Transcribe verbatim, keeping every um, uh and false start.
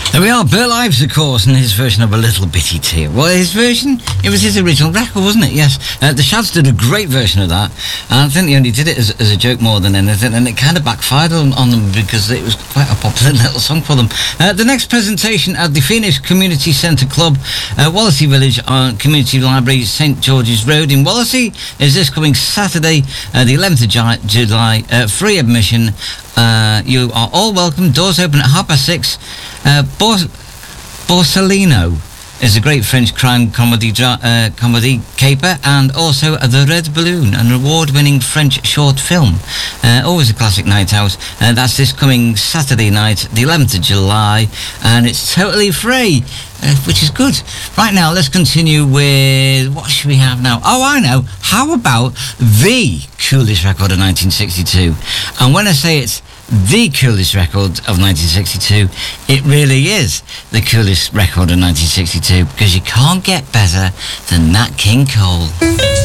There we are, Burt Ives, of course, and his version of A Little Bitty Tear. Well, his version, it was his original record, wasn't it? Yes. Uh, the Shads did a great version of that, and I think they only did it as, as a joke more than anything, and it kind of backfired on, on them because it was quite a popular little song for them. Uh, the next presentation at the Phoenix Community Centre Club, uh, Wallasey Village, on Community Library, St George's Road in Wallasey, is this coming Saturday, uh, the eleventh of July, uh, free admission. Uh, you are all welcome. Doors open at half past six. Uh, Bors- Borsellino is a great French crime comedy dra- uh, comedy caper, and also uh, The Red Balloon, an award-winning French short film. Uh, always a classic night out. Uh, that's this coming Saturday night, the eleventh of July, and it's totally free, uh, which is good. Right now, let's continue with, what should we have now? Oh, I know. How about the coolest record of nineteen sixty-two? And when I say it's the coolest record of nineteen sixty-two, it really is the coolest record of nineteen sixty-two, because you can't get better than Nat King Cole.